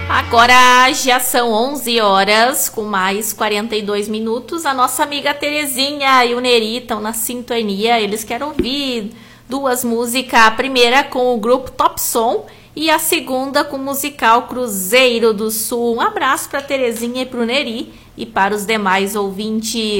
Agora já são 11 horas com mais 42 minutos. A nossa amiga Terezinha e o Neri estão na sintonia. Eles querem ouvir duas músicas. A primeira com o grupo Top Som e a segunda com o musical Cruzeiro do Sul. Um abraço para Terezinha e para o Neri e para os demais ouvintes.